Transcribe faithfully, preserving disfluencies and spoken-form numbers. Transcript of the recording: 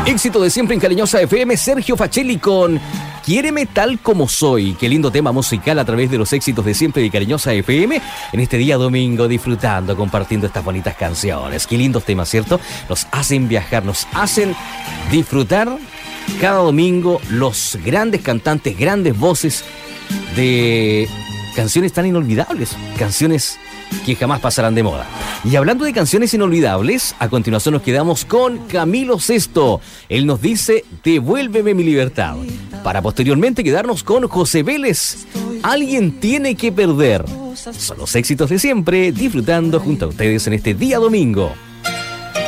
Éxito de siempre en Cariñosa F M, Sergio Facelli con Quiéreme tal como soy. Qué lindo tema musical a través de los éxitos de siempre de Cariñosa F M. En este día domingo disfrutando, compartiendo estas bonitas canciones. Qué lindos temas, ¿cierto? Nos hacen viajar, nos hacen disfrutar cada domingo los grandes cantantes, grandes voces de canciones tan inolvidables. Canciones que jamás pasarán de moda. Y hablando de canciones inolvidables, a continuación nos quedamos con Camilo Sesto. Él nos dice, devuélveme mi libertad. Para posteriormente quedarnos con José Vélez. Alguien tiene que perder. Son los éxitos de siempre, disfrutando junto a ustedes en este día domingo.